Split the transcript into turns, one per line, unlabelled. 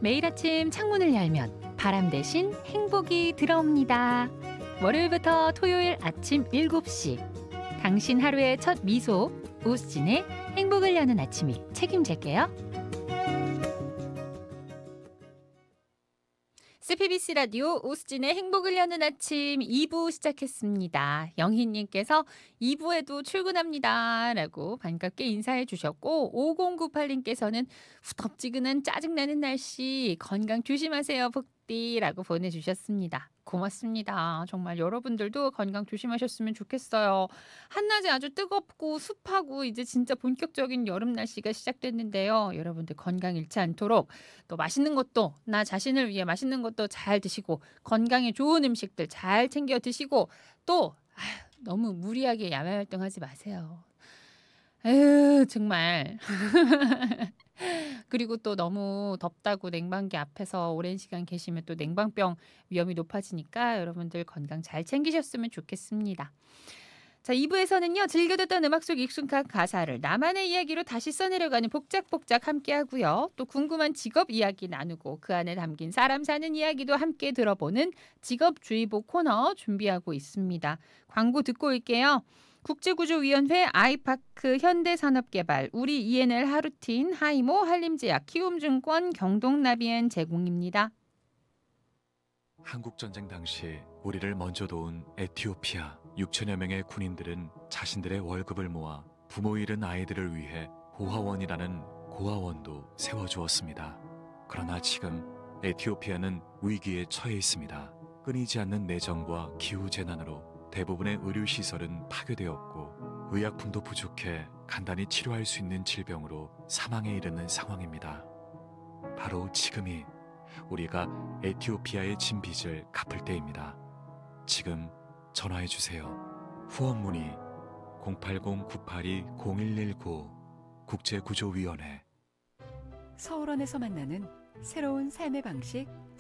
매일 아침 창문을 열면 바람 대신 행복이 들어옵니다. 월요일부터 토요일 아침 7시. 당신 하루의 첫 미소, 오수진의 행복을 여는 아침이 책임질게요. CBBC 라디오 오수진의 행복을 여는 아침 2부 시작했습니다. 영희님께서 2부에도 출근합니다 라고 반갑게 인사해 주셨고, 5098님께서는 후덥지근한 짜증나는 날씨 건강 조심하세요 복디라고 보내주셨습니다. 고맙습니다. 정말 여러분들도 건강 조심하셨으면 좋겠어요. 한낮에 아주 뜨겁고 습하고 이제 진짜 본격적인 여름 날씨가 시작됐는데요. 여러분들 건강 잃지 않도록 또 맛있는 것도, 나 자신을 위해 맛있는 것도 잘 드시고, 건강에 좋은 음식들 잘 챙겨 드시고, 또 너무 무리하게 야외 활동하지 마세요. 에휴 정말. 그리고 또 너무 덥다고 냉방기 앞에서 오랜 시간 계시면 또 냉방병 위험이 높아지니까 여러분들 건강 잘 챙기셨으면 좋겠습니다. 자, 2부에서는요. 즐겨 듣던 음악 속 익숙한 가사를 나만의 이야기로 다시 써내려가는 복작복작 함께 하고요. 또 궁금한 직업 이야기 나누고 그 안에 담긴 사람 사는 이야기도 함께 들어보는 직업주의보 코너 준비하고 있습니다. 광고 듣고 올게요. 국제구조위원회, 아이파크, 현대산업개발, 우리 ENL 하루틴, 하이모, 한림제약, 키움증권, 경동나비엔 제공입니다.
한국전쟁 당시 우리를 먼저 도운 에티오피아 6천여 명의 군인들은 자신들의 월급을 모아 부모 잃은 아이들을 위해 고아원이라는 고아원도 세워주었습니다. 그러나 지금 에티오피아는 위기에 처해 있습니다. 끊이지 않는 내정과 기후재난으로 대부분의 의료시설은 파괴되었고 의약품도 부족해 간단히 치료할 수 있는 질병으로 사망에 이르는 상황입니다. 바로 지금이 우리가 에티오피아의 진 빚을 갚을 때입니다. 지금 전화해 주세요. 후원 문의 080-982-0119 국제구조위원회.
서울원에서 만나는 새로운 삶의 방식